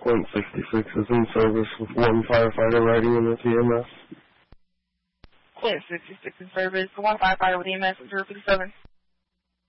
Point 66 is in service with one firefighter riding in with EMS. Point 66 in service, one firefighter with EMS, 057.